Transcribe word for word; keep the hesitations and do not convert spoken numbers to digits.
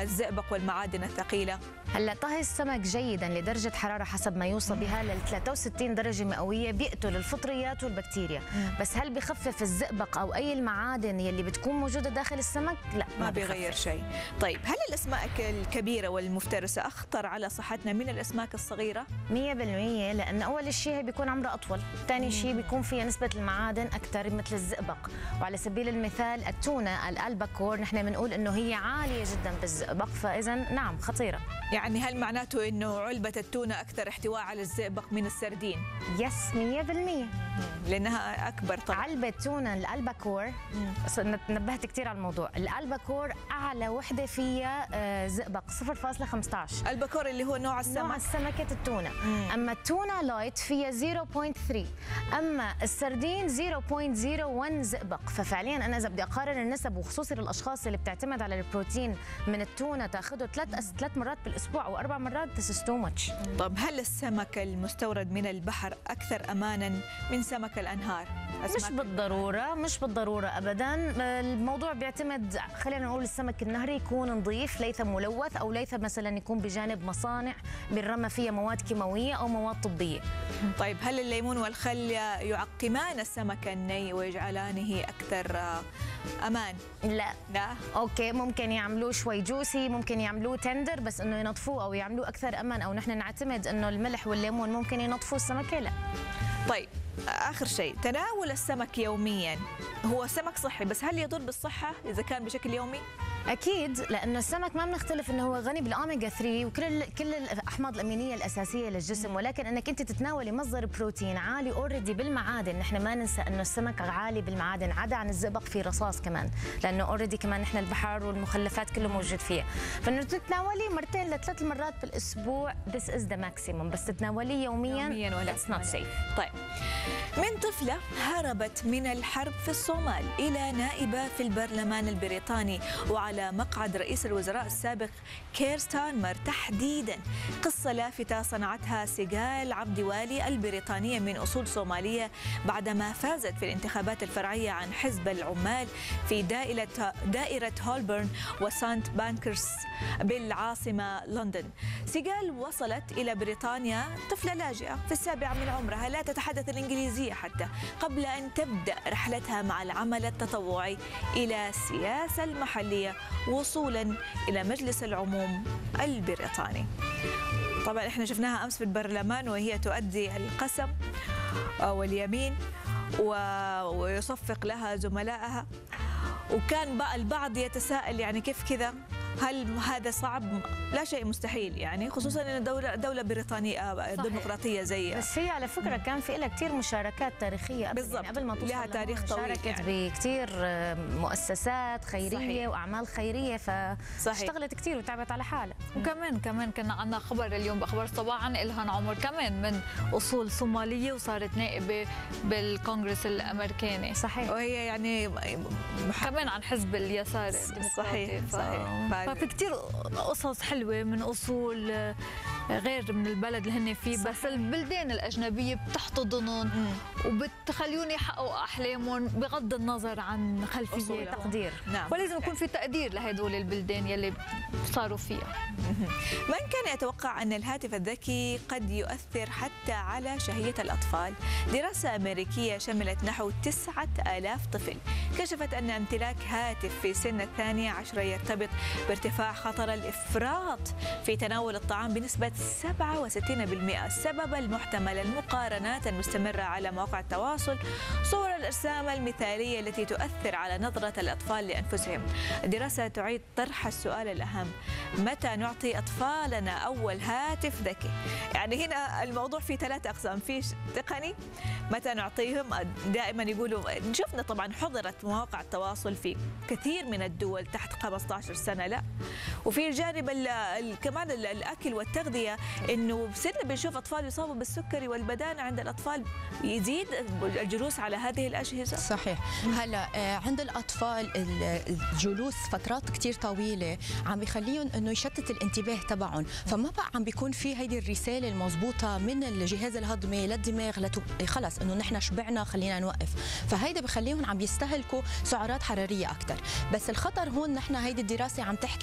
الزئبق والمعادن الثقيلة؟ هلا طهي السمك جيدا لدرجه حراره حسب ما يوصل بها ل ثلاثة وستين درجه مئويه بيقتل الفطريات والبكتيريا. مم. بس هل بخفف الزئبق او اي المعادن يلي بتكون موجوده داخل السمك؟ لا، ما, ما بيغير شيء. طيب هل الاسماك الكبيره والمفترسه اخطر على صحتنا من الاسماك الصغيره؟ مية بالمية، لان اول شيء هي بيكون عمرها اطول، ثاني شيء بيكون فيها نسبه المعادن اكثر مثل الزئبق. وعلى سبيل المثال التونه الالباكور نحن بنقول انه هي عاليه جدا بالزئبق، فاذا نعم خطيره. يعني هل معناته انه علبه التونه اكثر احتواء على الزئبق من السردين؟ يس مية بالمية، لانها اكبر طبعا. علبه تونه الالباكور، نبهت كثير على الموضوع، الالباكور اعلى وحده فيها زئبق صفر فاصلة خمسة عشر. الباكور اللي هو نوع السمك، نوع سمكه التونه. مم. اما التونه لايت فيها صفر فاصلة ثلاثة، اما السردين صفر فاصلة صفر واحد زئبق. ففعليا انا اذا بدي اقارن النسب، وخصوصي للاشخاص اللي بتعتمد على البروتين من التونه تاخذه ثلاث ثلاث مرات بالاسبوع او اربع مرات، this is too much. طب هل السمك المستورد من البحر اكثر امانا من سمك الانهار؟ مش بالضروره، مش بالضروره ابدا. الموضوع بيعتمد، خلينا نقول السمك النهري يكون نظيف، ليس ملوث، او ليس مثلا يكون بجانب مصانع بنرمى فيها مواد كيماويه او مواد طبيه. طيب هل الليمون والخل يعقمان السمك الني ويجعلانه اكثر امان؟ لا لا. اوكي، ممكن يعملوه شوي جوسي، ممكن يعملوه تندر، بس انه ينظفوه او يعملوه اكثر امان، او نحن نعتمد انه الملح والليمون ممكن ينظفوا السمكه، لا. طيب آخر شيء، تناول السمك يوميا هو سمك صحي، بس هل يضر بالصحة إذا كان بشكل يومي؟ أكيد، لأنه السمك ما بنختلف أنه هو غني بالأوميجا ثلاثة وكل كل الأحماض الأمينية الأساسية للجسم، ولكن أنك أنت تتناولي مصدر بروتين عالي أوريدي بالمعادن. نحن ما ننسى أنه السمك عالي بالمعادن، عدا عن الزئبق في رصاص كمان، لأنه أوريدي كمان نحن البحر والمخلفات كله موجود فيها. فإنه تتناولي مرتين لثلاث مرات بالأسبوع this is the maximum، بس تتناوليه يوميا يوميا ولا it's not safe. طيب، من طفلة هربت من الحرب في الصومال إلى نائبة في البرلمان البريطاني وعلى مقعد رئيس الوزراء السابق كير ستارمر تحديدا، قصة لافتة صنعتها سيغال عبد والي البريطانية من أصول صومالية بعدما فازت في الانتخابات الفرعية عن حزب العمال في دائرة دائرة هولبورن وسانت بانكرس بالعاصمة لندن. سيغال وصلت إلى بريطانيا طفلة لاجئة في السابعة من عمرها، لا تتحدث الإنجليزية حتى، قبل أن تبدأ رحلتها مع العمل التطوعي إلى السياسة المحلية وصولا إلى مجلس العموم البريطاني. طبعا احنا شفناها أمس في البرلمان وهي تؤدي القسم واليمين ويصفق لها زملائها، وكان بقى البعض يتساءل يعني كيف كذا؟ هل هذا صعب؟ لا شيء مستحيل، يعني خصوصا ان دوله دوله بريطانيه ديمقراطيه زي. بس هي على فكره كان في لها كثير مشاركات تاريخيه قبل، بالضبط، يعني قبل ما توصل لها تاريخ طويل، شاركت يعني بكثير مؤسسات خيريه. صحيح. واعمال خيريه، فاشتغلت كثير وتعبت على حالها. وكمان كمان كنا عندنا خبر اليوم باخبار الصباح عن إلهان عمر، كمان من اصول صوماليه وصارت نائبه بالكونغرس الامريكاني. صحيح. وهي يعني كمان عن حزب اليسار. صحيح ف... صحيح. ففي كثير قصص حلوه من اصول غير من البلد اللي هن فيه. صحيح. بس البلدان الاجنبيه بتحتضنهم وبتخليهم يحققوا احلامهم بغض النظر عن خلفيه تقدير. نعم. ولازم يكون في تقدير لهدول البلدان يلي صاروا فيها. من كان يتوقع أن الهاتف الذكي قد يؤثر حتى على شهية الأطفال؟ دراسة أمريكية شملت نحو تسعة آلاف طفل كشفت أن امتلاك هاتف في سن الثانية عشرة يرتبط بارتفاع خطر الإفراط في تناول الطعام بنسبة سبعة وستين بالمئة. السبب المحتمل المقارنات المستمرة على مواقع التواصل، صور الإرسام المثالية التي تؤثر على نظرة الأطفال لأنفسهم. الدراسة تعيد طرح السؤال الأهم: متى نعطي أطفالنا أول هاتف ذكي؟ يعني هنا الموضوع في ثلاث أقسام، في تقني متى نعطيهم، دائما يقولوا، شفنا طبعا حضرت مواقع التواصل في كثير من الدول تحت خمسة عشر سنة، لا، وفي الجانب كمان الأكل والتغذية، إنه بصرنا بنشوف أطفال يصابوا بالسكري والبدانة عند الأطفال، يزيد الجلوس على هذه الأجهزة. صحيح. هلا عند الأطفال الجلوس فترات كثير طويلة عم بيخليهم إنه يشتت الانتباه تبعهم، فما بقى عم بيكون في هيدي الرسالة المضبوطة من الجهاز الهضمي للدماغ لتو... خلص إنه نحن شبعنا خلينا نوقف، فهيدا بخليهم عم يستهلكوا سعرات حرارية أكثر. بس الخطر هون نحن هيدي الدراسة عم تحكي